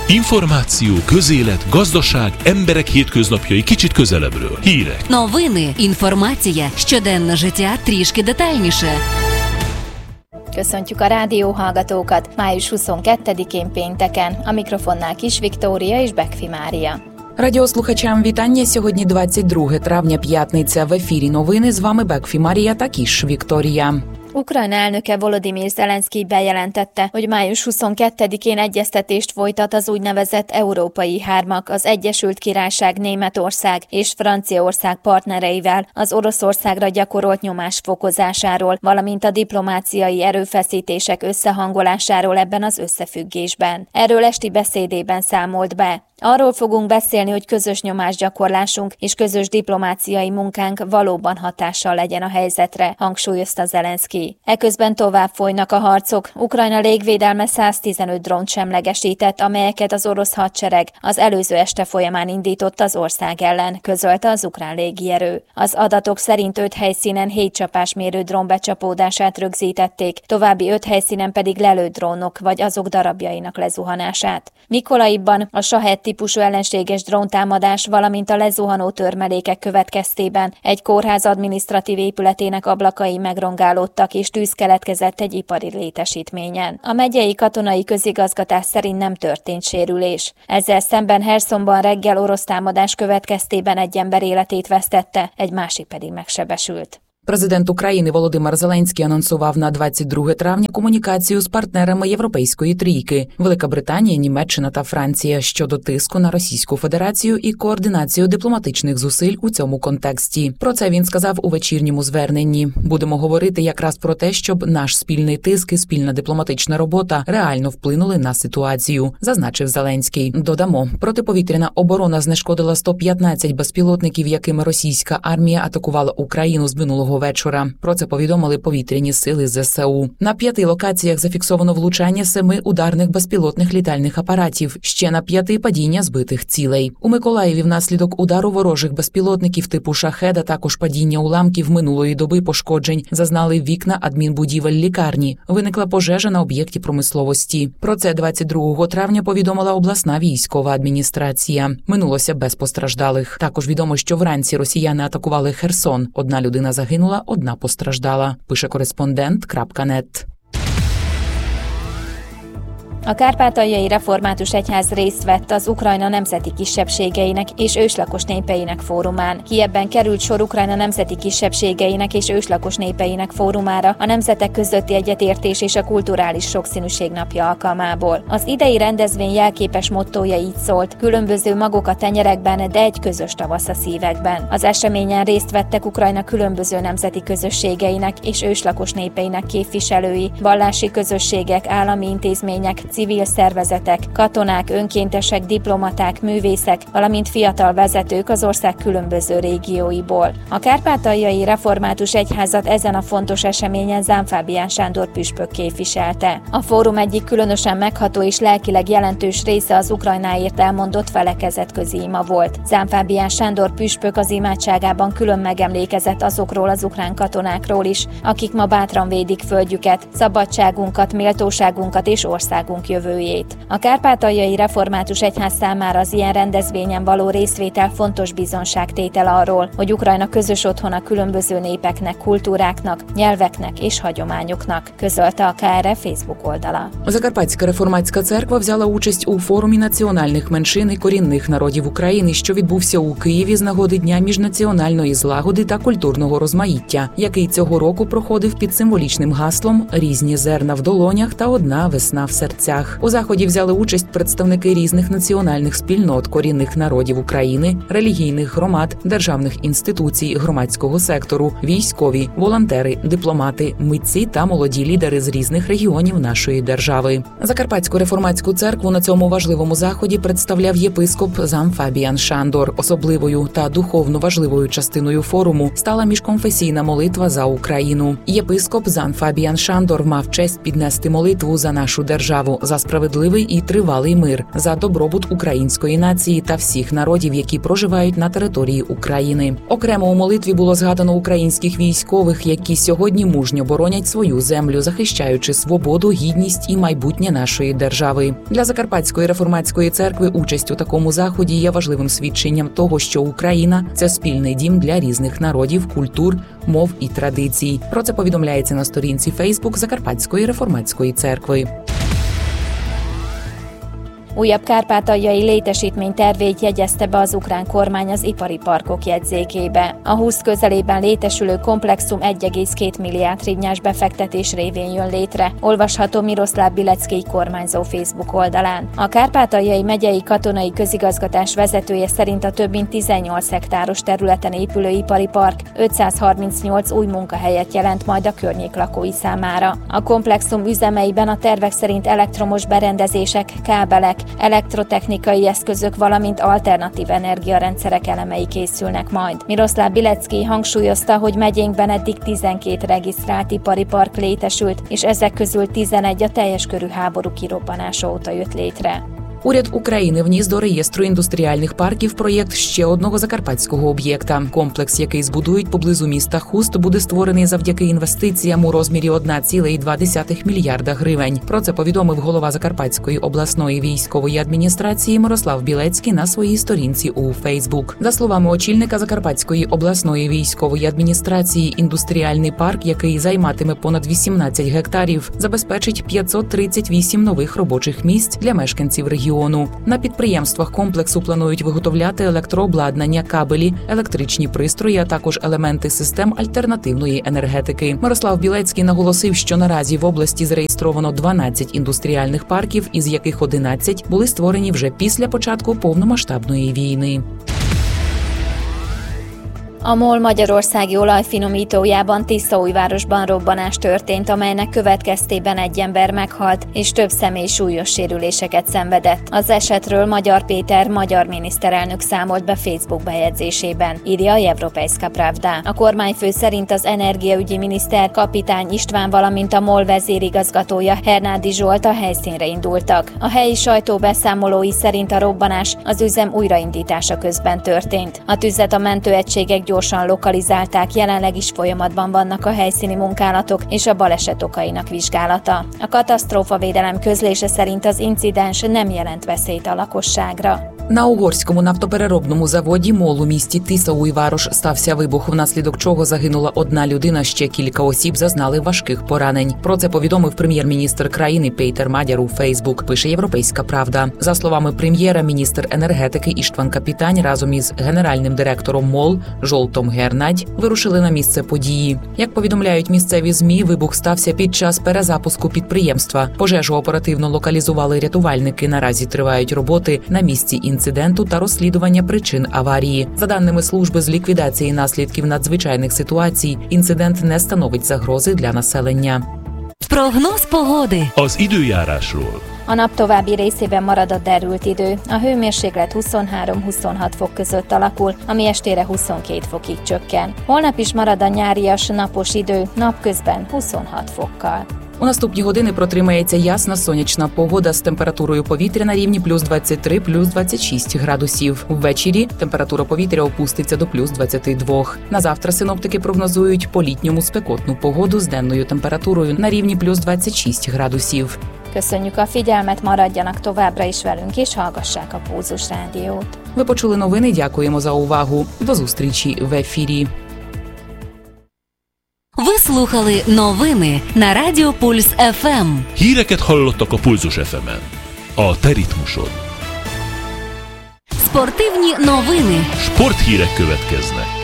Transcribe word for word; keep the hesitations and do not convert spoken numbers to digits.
Információ, közélet, gazdaság, emberek hétköznapjai kicsit közelebbről. Hírek. Новини, інформація, щоденне життя трішки детальніше. Köszöntjük a rádióhallgatókat május huszonkettedikén pénteken. A mikrofonnál Kis Viktória és Bekfi Mária. Радіослухачам вітання. Сьогодні двадцять друге травня, п'ятниця. В ефірі новини. З вами Бекфі Марія та Кіш Вікторія. Ukrajna elnöke Volodymyr Zelenszky bejelentette, hogy május huszonkettedikén egyeztetést folytat az úgynevezett Európai Hármak, az Egyesült Királyság, Németország és Franciaország partnereivel az Oroszországra gyakorolt nyomás fokozásáról, valamint a diplomáciai erőfeszítések összehangolásáról ebben az összefüggésben. Erről esti beszédében számolt be. Arról fogunk beszélni, hogy közös nyomásgyakorlásunk és közös diplomáciai munkánk valóban hatással legyen a helyzetre, hangsúlyozta Zelenszky. Eközben tovább folynak a harcok. Ukrajna légvédelme száztizenöt drónt semlegesített, amelyeket az orosz hadsereg az előző este folyamán indított az ország ellen, közölte az ukrán légierő. Az adatok szerint öt helyszínen hét csapásmérő drón becsapódását rögzítették, további öt helyszínen pedig lelőtt drónok vagy azok darabjainak lezuhanását. Mikolajivban a Sahed típusú ellenséges dróntámadás, valamint a lezuhanó törmelékek következtében egy kórház adminisztratív épületének ablakai megrongálódtak, és tűz keletkezett egy ipari létesítményen. A megyei katonai közigazgatás szerint nem történt sérülés. Ezzel szemben Hersonban reggel orosz támadás következtében egy ember életét vesztette, egy másik pedig megsebesült. Президент України Володимир Зеленський анонсував на двадцять друге травня комунікацію з партнерами Європейської трійки – Велика Британія, Німеччина та Франція щодо тиску на Російську Федерацію і координацію дипломатичних зусиль у цьому контексті. Про це він сказав у вечірньому зверненні. Будемо говорити якраз про те, щоб наш спільний тиск і спільна дипломатична робота реально вплинули на ситуацію, зазначив Зеленський. Додамо, протиповітряна оборона знешкодила сто п'ятнадцять безпілотників, якими російська армія атакувала Україну з минулого вечора. Про це повідомили повітряні сили зе се у. На п'яти локаціях зафіксовано влучання семи ударних безпілотних літальних апаратів, ще на п'яти падіння збитих цілей. У Миколаєві внаслідок удару ворожих безпілотників типу «Шахед», а також падіння уламків минулої доби пошкоджень зазнали вікна адмінбудівель лікарні. Виникла пожежа на об'єкті промисловості. Про це двадцять другого травня повідомила обласна військова адміністрація. Минулося без постраждалих. Також відомо, що вранці росіяни атакували Херсон. Одна людина загинула, одна постраждала, пише кореспондент крапка нет. A Kárpátaljai Református Egyház részt vett az Ukrajna nemzeti kisebbségeinek és őslakos népeinek fórumán. Kijevben került sor Ukrajna nemzeti kisebbségeinek és őslakos népeinek fórumára a nemzetek közötti egyetértés és a kulturális sokszínűség napja alkalmából. Az idei rendezvény jelképes mottója így szólt: különböző magok a tenyerekben, de egy közös tavasz a szívekben. Az eseményen részt vettek Ukrajna különböző nemzeti közösségeinek és őslakos népeinek képviselői, vallási közösségek, állami intézmények, civil szervezetek, katonák, önkéntesek, diplomaták, művészek, valamint fiatal vezetők az ország különböző régióiból. A Kárpátaljai Református Egyházat ezen a fontos eseményen Zám Fábián Sándor püspök képviselte. A fórum egyik különösen megható és lelkileg jelentős része az Ukrajnáért elmondott felekezetközi ima volt. Zám Fábián Sándor püspök az imádságában külön megemlékezett azokról az ukrán katonákról is, akik ma bátran védik földjüket, szabadságunkat, méltóságunkat és országunkat jövőjét. A Kárpátaljai Református Egyház számára az ilyen rendezvényen való részvétel fontos bizonságtétel arról, hogy Ukrajna közös otthon a különböző népeknek, kultúráknak, nyelveknek és hagyományoknak, közölte a ká er e Facebook oldala. Закарпатська реформатська церква взяла участь у форумі національних меншин і корінних народів України, що відбувся у Києві з нагоди Дня міжнаціональної злагоди та культурного розмаїття, який цього року проходив під символічним гаслом «Різні зерна в долонях та одна весна в серцях». У заході взяли участь представники різних національних спільнот, корінних народів України, релігійних громад, державних інституцій, громадського сектору, військові, волонтери, дипломати, митці та молоді лідери з різних регіонів нашої держави. Закарпатську реформатську церкву на цьому важливому заході представляв єпископ Зам Фабіан Шандор. Особливою та духовно важливою частиною форуму стала міжконфесійна молитва за Україну. Єпископ Зам Фабіан Шандор мав честь піднести молитву за нашу державу, Україну, за справедливий і тривалий мир, за добробут української нації та всіх народів, які проживають на території України. Окремо у молитві було згадано українських військових, які сьогодні мужньо боронять свою землю, захищаючи свободу, гідність і майбутнє нашої держави. Для Закарпатської реформатської церкви участь у такому заході є важливим свідченням того, що Україна – це спільний дім для різних народів, культур, мов і традицій. Про це повідомляється на сторінці Фейсбук Закарпатської реформатської церкви. Újabb kárpátaljai létesítmény tervét jegyezte be az ukrán kormány az ipari parkok jegyzékébe. A húsz közelében létesülő komplexum egy egész két milliárd hrivnyás befektetés révén jön létre, olvasható Miroszláv Bilecki kormányzó Facebook oldalán. A Kárpátaljai megyei katonai közigazgatás vezetője szerint a több mint tizennyolc hektáros területen épülő ipari park ötszázharmincnyolc új munkahelyet jelent majd a környék lakói számára. A komplexum üzemeiben a tervek szerint elektromos berendezések, kábelek, elektrotechnikai eszközök, valamint alternatív energiarendszerek elemei készülnek majd. Miroszláv Bilecki hangsúlyozta, hogy megyénkben eddig tizenkét regisztrált ipari park létesült, és ezek közül tizenegy a teljes körű háború kirobbanása óta jött létre. Уряд України вніс до реєстру індустріальних парків проєкт ще одного закарпатського об'єкта. Комплекс, який збудують поблизу міста Хуст, буде створений завдяки інвестиціям у розмірі одна ціла два мільярда гривень. Про це повідомив голова Закарпатської обласної військової адміністрації Мирослав Білецький на своїй сторінці у Фейсбук. За словами очільника Закарпатської обласної військової адміністрації, індустріальний парк, який займатиме понад вісімнадцять гектарів, забезпечить п'ятсот тридцять вісім нових робочих місць для мешканців регіону. На підприємствах комплексу планують виготовляти електрообладнання, кабелі, електричні пристрої, а також елементи систем альтернативної енергетики. Мирослав Білецький наголосив, що наразі в області зареєстровано дванадцять індустріальних парків, із яких одинадцять були створені вже після початку повномасштабної війни. A MOL magyarországi olajfinomítójában Tiszaújvárosban robbanás történt, amelynek következtében egy ember meghalt, és több személy súlyos sérüléseket szenvedett. Az esetről Magyar Péter magyar miniszterelnök számolt be Facebook bejegyzésében, írja a Европейска Правда. A kormányfő szerint az energiaügyi miniszter Kapitány István, valamint a MOL vezérigazgatója Hernádi Zsolt a helyszínre indultak. A helyi sajtó beszámolói szerint a robbanás az üzem újraindítása közben történt. A tüzet a mentőegységek gyorsan lokalizálták, jelenleg is folyamatban vannak a helyszíni munkálatok és a baleset okainak vizsgálata. A katasztrófavédelem közlése szerint az incidens nem jelent veszélyt a lakosságra. На угорському нафтопереробному заводі МОЛ у місті Тисауйварош стався вибух, внаслідок чого загинула одна людина, ще кілька осіб зазнали важких поранень. Про це повідомив прем'єр-міністр країни Пейтер Мадяр у Фейсбук, пише «Європейська правда». За словами прем'єра, міністр енергетики Іштван Капітань разом із генеральним директором МОЛ Жолтом Гернадь вирушили на місце події. Як повідомляють місцеві ЗМІ, вибух стався під час перезапуску підприємства. Пожежу оперативно локалізували рятувальники. Наразі тривають роботи на місці інциденту. інциденту та розслідування причин аварії. За даними служби з ліквідації наслідків надзвичайних ситуацій, інцидент не становить загрози для населення. Прогноз погоди. Az időjárásról. A nap további részében marad a derült idő. A hőmérséklet huszonhárom-huszonhat fok között alakul, ami estére huszonkét fokig csökken. Holnap is marad a nyárias, napos idő, napközben huszonhat fokkal. У наступні години протримається ясна сонячна погода з температурою повітря на рівні плюс двадцять три - плюс двадцять шість градусів. Ввечері температура повітря опуститься до плюс двадцять два. На завтра синоптики прогнозують по-літньому спекотну погоду з денною температурою на рівні плюс двадцять шість градусів. Köszönjük a figyelmet, maradjanak továbbra is velünk, és hallgassák a Pulzus Rádiót. Ви почули новини, дякуємо за увагу. До зустрічі в ефірі. Ви слухали новини на Радіо Пульс еф ем. Híreket hallottak a Pulzus еф ем-en. A te ritmusod. Спортивні новини. Sporthírek következnek.